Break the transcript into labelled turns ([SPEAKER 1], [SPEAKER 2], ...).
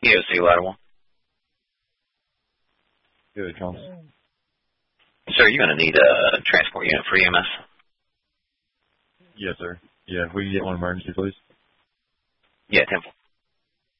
[SPEAKER 1] EOC Ladder 1.
[SPEAKER 2] Good, Charles.
[SPEAKER 1] Sir, you're going to need a transport unit for EMS.
[SPEAKER 2] Yes, sir. Yeah, if we can get one emergency, please.
[SPEAKER 1] Yeah, 10-4.